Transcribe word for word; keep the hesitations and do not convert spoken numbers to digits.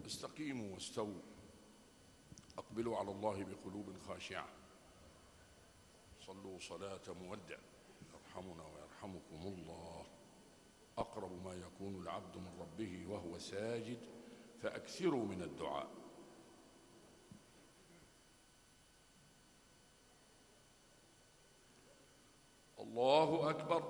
فاستقيموا واستووا، أقبلوا على الله بقلوب خاشعة، صلوا صلاة مودع يرحمنا ويرحمكم الله. أقرب ما يكون العبد من ربه وهو ساجد، فأكثروا من الدعاء. الله أكبر.